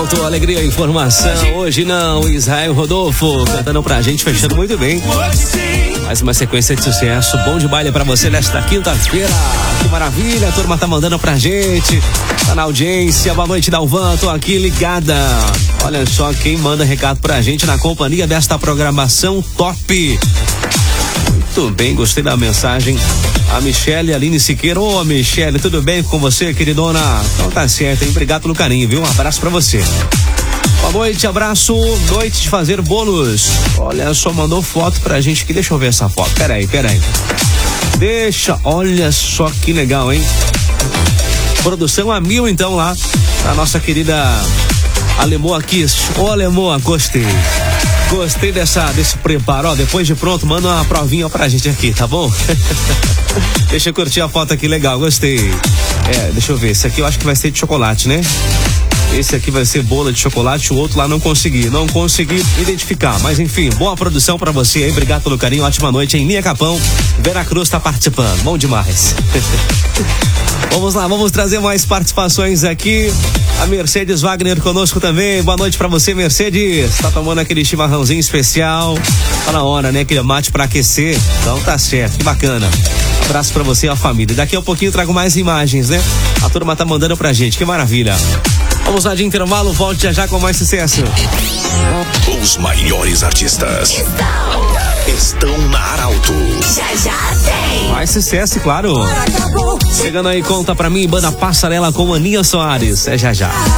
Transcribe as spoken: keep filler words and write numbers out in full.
Arauto, alegria e informação. Hoje não, Israel Rodolfo cantando pra gente, fechando muito bem. Mais uma sequência de sucesso, bom de baile pra você nesta quinta-feira. Que maravilha, a turma tá mandando pra gente. Tá na audiência, boa noite, Dalvan, tô aqui ligada. Olha só quem manda recado pra gente na companhia desta programação top. Muito bem, gostei da mensagem. A Michele Aline Siqueira. Ô, oh, Michele, tudo bem com você, queridona? Então tá certo, hein? Obrigado pelo carinho, viu? Um abraço pra você. Boa noite, abraço. Noite de fazer bolos. Olha só, mandou foto pra gente aqui. Deixa eu ver essa foto. Peraí, peraí. Deixa, olha só que legal, hein? Produção a mil, então, lá. A nossa querida Alemoa Kiss. Ô, Alemoa, gostei. Gostei dessa, desse preparo, ó, depois de pronto, manda uma provinha pra gente aqui, tá bom? Deixa eu curtir a foto aqui, legal, gostei. É, deixa eu ver, esse aqui eu acho que vai ser de chocolate, né? Esse aqui vai ser bola de chocolate, o outro lá não consegui, não consegui identificar, mas enfim, boa produção pra você aí, obrigado pelo carinho, ótima noite em Linha Capão, Veracruz tá participando, bom demais. Vamos lá, vamos trazer mais participações aqui. A Mercedes Wagner conosco também. Boa noite pra você, Mercedes. Tá tomando aquele chimarrãozinho especial. Tá na hora, né? Aquele mate pra aquecer. Então tá certo, que bacana. Abraço pra você e a família. Daqui a pouquinho eu trago mais imagens, né? A turma tá mandando pra gente, que maravilha. Vamos lá de intervalo, volte já já com mais sucesso. Os maiores artistas estão na Arauto. Já já tem. Mais sucesso, claro. Chegando aí, conta pra mim, banda Passarela com Aninha Soares. É já já.